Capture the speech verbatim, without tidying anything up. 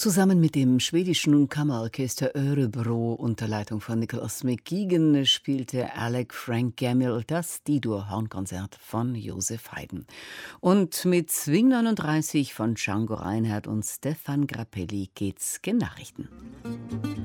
Zusammen mit dem schwedischen Kammerorchester Örebro unter Leitung von Nicholas McGuigan spielte Alec Frank Gammill das D-Dur-Hornkonzert von Joseph Haydn. Und mit Swing neununddreißig von Django Reinhardt und Stefan Grappelli geht's gen Nachrichten.